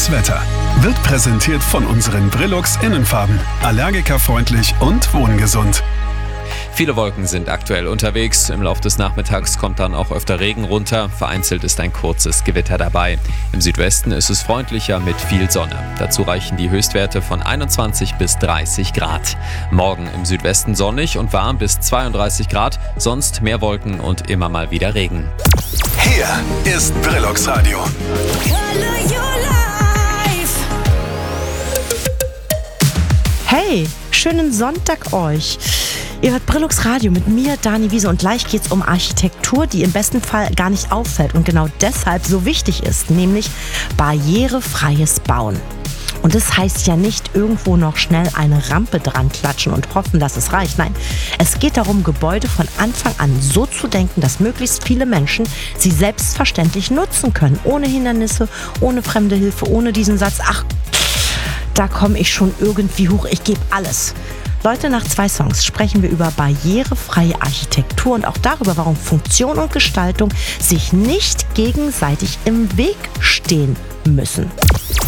Das Wetter wird präsentiert von unseren Brillux Innenfarben. Allergikerfreundlich und wohngesund. Viele Wolken sind aktuell unterwegs. Im Laufe des Nachmittags kommt dann auch öfter Regen runter. Vereinzelt ist ein kurzes Gewitter dabei. Im Südwesten ist es freundlicher mit viel Sonne. Dazu reichen die Höchstwerte von 21 bis 30 Grad. Morgen im Südwesten sonnig und warm bis 32 Grad. Sonst mehr Wolken und immer mal wieder Regen. Hier ist Brillux Radio. Hey, schönen Sonntag euch. Ihr hört Brillux Radio mit mir, Dani Wiese, und gleich geht's um Architektur, die im besten Fall gar nicht auffällt und genau deshalb so wichtig ist, nämlich barrierefreies Bauen. Und das heißt ja nicht irgendwo noch schnell eine Rampe dran klatschen und hoffen, dass es reicht. Nein, es geht darum, Gebäude von Anfang an so zu denken, dass möglichst viele Menschen sie selbstverständlich nutzen können. Ohne Hindernisse, ohne fremde Hilfe, ohne diesen Satz, ach, da komme ich schon irgendwie hoch, ich gebe alles. Leute, nach 2 Songs sprechen wir über barrierefreie Architektur und auch darüber, warum Funktion und Gestaltung sich nicht gegenseitig im Weg stehen müssen.